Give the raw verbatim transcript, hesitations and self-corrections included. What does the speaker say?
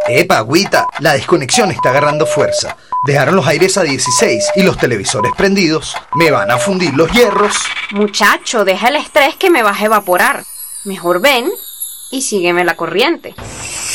Epa, agüita, la desconexión está agarrando fuerza. Dejaron los aires a dieciséis y los televisores prendidos. Me van a fundir los hierros. Muchacho, deja el estrés que me vas a evaporar. Mejor ven y sígueme la corriente.